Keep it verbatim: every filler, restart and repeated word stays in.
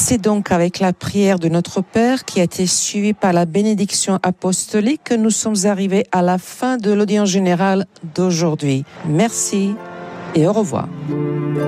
C'est donc avec la prière de notre Père qui a été suivie par la bénédiction apostolique que nous sommes arrivés à la fin de l'audience générale d'aujourd'hui. Merci et au revoir.